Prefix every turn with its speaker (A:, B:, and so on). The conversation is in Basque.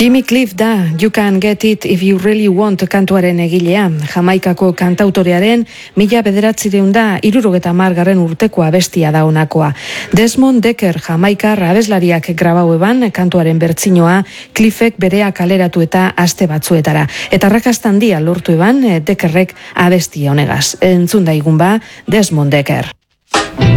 A: Jimmy Cliff da You Can Get It If You Really Want kantuaren egilea. Jamaikako kantautorearen 1970 urtekoa abestia da honakoa. Desmond Decker jamaikar abeslariak grabau eban kantuaren bertsinoa Cliffek berea kaleratu eta aste batzuetara. Eta arrakasta handia lortu eban Deckerrek abestia honegaz. Entzun daigun ba Desmond Decker.